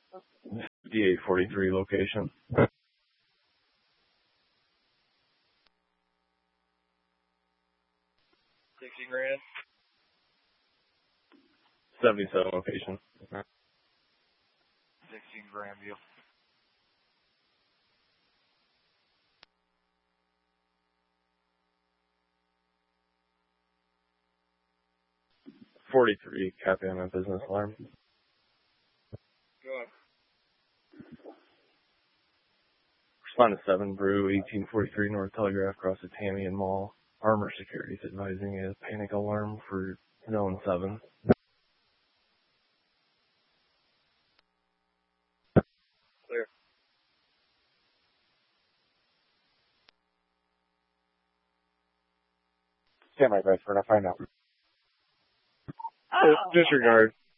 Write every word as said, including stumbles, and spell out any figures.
D eight forty-three location. sixty grand. seventy-seven location. sixteen grand deal. forty-three, copy on my business alarm. Go on. Respond to seven, Brew, eighteen forty-three North Telegraph, across the Tammy and Mall. Armor Security is advising a panic alarm for zone seven. Clear. Stand by, guys. We're going to find out. Oh. Disregard.